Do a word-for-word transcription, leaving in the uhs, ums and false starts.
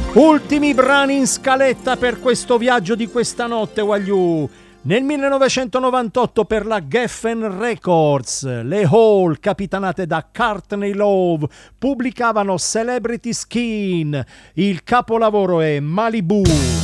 Ultimi brani in scaletta per questo viaggio di questa notte, Wagyu. Nel millenovecentonovantotto per la Geffen Records, le Hall, capitanate da Courtney Love, pubblicavano Celebrity Skin. Il capolavoro è Malibu.